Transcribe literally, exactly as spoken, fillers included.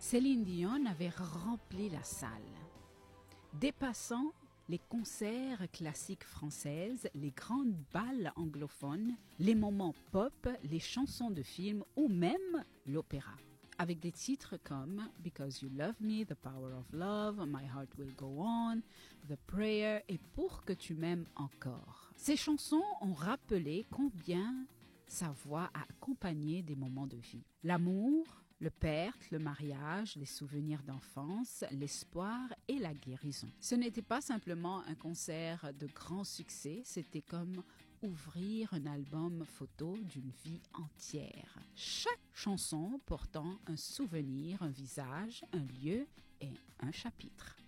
Céline Dion avait rempli la salle, dépassant les concerts classiques françaises, les grandes balles anglophones, les moments pop, les chansons de films ou même l'opéra. Avec des titres comme « Because You Love Me »,« The Power of Love »,« My Heart Will Go On »,« The Prayer » et « Pour que tu m'aimes encore ». Ces chansons ont rappelé combien sa voix a accompagné des moments de vie. L'amour, le perte, le mariage, les souvenirs d'enfance, l'espoir et la guérison. Ce n'était pas simplement un concert de grand succès, c'était comme ouvrir un album photo d'une vie entière. Chaque chanson portant un souvenir, un visage, un lieu et un chapitre.